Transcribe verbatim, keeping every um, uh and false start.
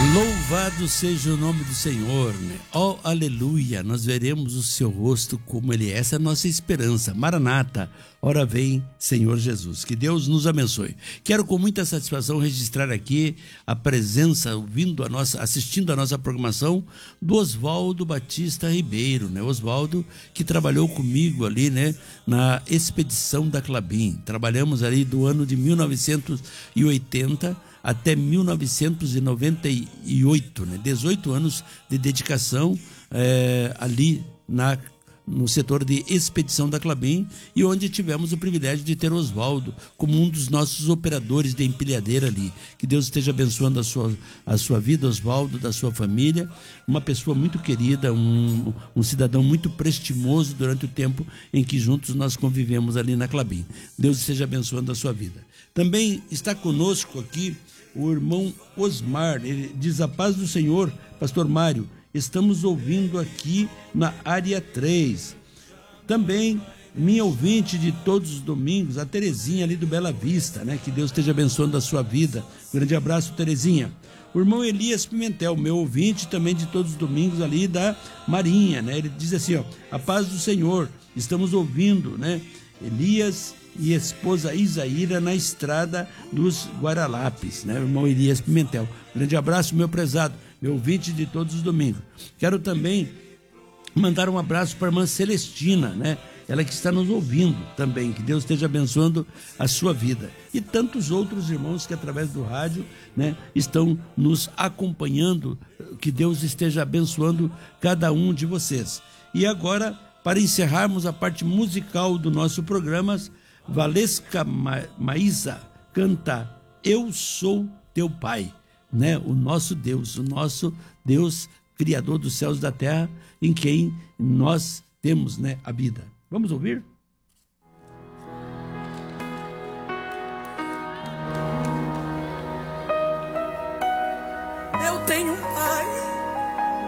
Louvado seja o nome do Senhor, né? Oh, aleluia, nós veremos o seu rosto como ele é. Essa é a nossa esperança. Maranata, ora vem, Senhor Jesus. Que Deus nos abençoe. Quero com muita satisfação registrar aqui a presença, ouvindo a nossa, assistindo a nossa programação, do Oswaldo Batista Ribeiro, né? Oswaldo, que trabalhou comigo ali, né? Na expedição da Clabin. Trabalhamos ali do ano de mil novecentos e oitenta até mil novecentos e noventa e oito, né? dezoito anos de dedicação é, ali na, no setor de expedição da Clabin, e onde tivemos o privilégio de ter Oswaldo como um dos nossos operadores de empilhadeira ali. Que Deus esteja abençoando a sua, a sua vida, Oswaldo, da sua família, uma pessoa muito querida, um, um cidadão muito prestimoso durante o tempo em que juntos nós convivemos ali na Clabin. Deus esteja abençoando a sua vida. Também está conosco aqui o irmão Osmar. Ele diz: a paz do Senhor, pastor Mário, estamos ouvindo aqui na área três. Também minha ouvinte de todos os domingos, a Terezinha ali do Bela Vista, né? Que Deus esteja abençoando a sua vida. Um grande abraço, Terezinha. O irmão Elias Pimentel, meu ouvinte também de todos os domingos ali da Marinha, né? Ele diz assim, ó: a paz do Senhor, estamos ouvindo, né? Elias e esposa Isaíra na estrada dos Guararapes, né? O irmão Elias Pimentel. Grande abraço, meu prezado, meu ouvinte de todos os domingos. Quero também mandar um abraço para a irmã Celestina, né? Ela que está nos ouvindo também. Que Deus esteja abençoando a sua vida. E tantos outros irmãos que através do rádio, né, estão nos acompanhando. Que Deus esteja abençoando cada um de vocês. E agora, para encerrarmos a parte musical do nosso programa, Valesca Maísa canta Eu Sou Teu Pai, né? O nosso Deus, o nosso Deus Criador dos céus e da terra, em quem nós temos, né, a vida. Vamos ouvir? Eu tenho um pai